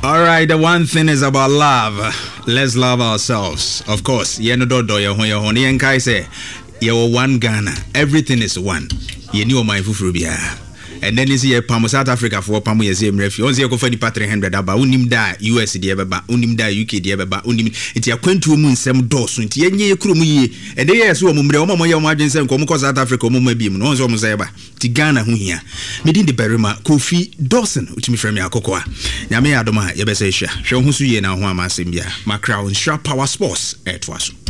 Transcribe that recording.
All right, the one thing is about love. Let's love ourselves. Of course, say you're one Ghana. Everything is one. You knew my fufrubia. And then is here Pamo South Africa for Pamo Yazim Refu. Only go for the 300 about unim da US diababa, unim da UK diababa, unim it's your quentu moon sem dos, and ye krumi, and they are so mumbre, your margins and Comoco South Africa, Mumabim, no one Muzaba, Tigana who here. Medin the Berima, Kofi Dawson, which me from Yakokoa. Yame Adoma, Yabesesha, show Husuye na Huama Simbia, my crown, sharp power sports, at was.